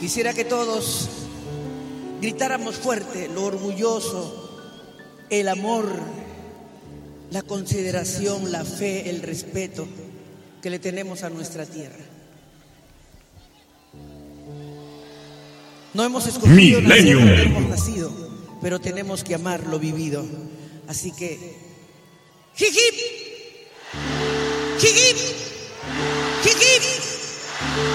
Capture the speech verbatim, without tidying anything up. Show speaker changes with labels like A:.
A: Quisiera que todos gritáramos fuerte lo orgulloso, el amor, la consideración, la fe, el respeto que le tenemos a nuestra tierra. No hemos escogido nacer donde hemos nacido, pero tenemos que amar lo vivido. Así que, ¡jijip! ¡jijip! ¡jijip!